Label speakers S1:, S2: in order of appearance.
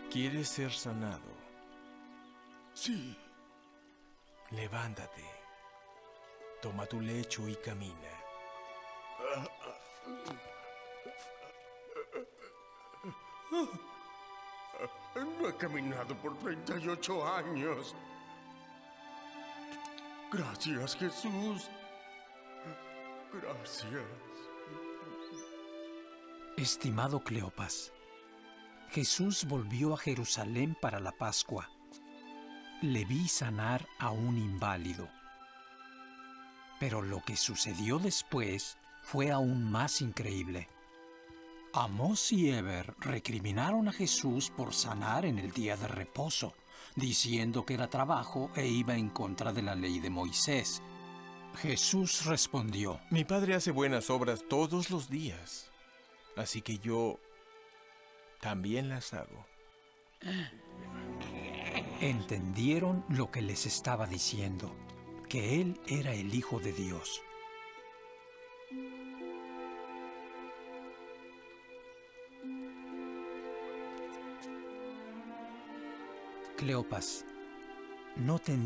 S1: ¿Quieres ser sanado?
S2: Sí.
S1: Levántate. Toma tu lecho y camina.
S2: No he caminado por 38 años. Gracias, Jesús. Gracias.
S3: Estimado Cleopas, Jesús volvió a Jerusalén para la Pascua. Le vi sanar a un inválido. Pero lo que sucedió después fue aún más increíble. Amós y Eber recriminaron a Jesús por sanar en el día de reposo, diciendo que era trabajo e iba en contra de la ley de Moisés. Jesús respondió:
S1: Mi Padre hace buenas obras todos los días, así que yo también las hago.
S3: Entendieron lo que les estaba diciendo, que Él era el Hijo de Dios. Cleopas, no te